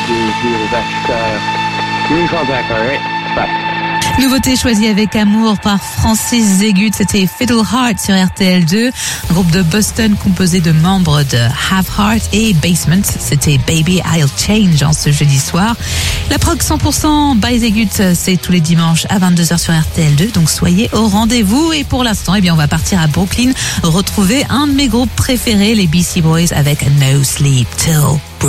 deal that you're in contact, all right? Bye. Nouveauté choisie avec amour par Francis Zégut, c'était Fiddle Heart sur RTL2, un groupe de Boston composé de membres de Have Heart et Basement. C'était Baby I'll Change en ce jeudi soir. La prog 100% by Zégut, c'est tous les dimanches à 22h sur RTL2, donc soyez au rendez-vous. Et pour l'instant, on va partir à Brooklyn, retrouver un de mes groupes préférés, les Beastie Boys avec No Sleep Till.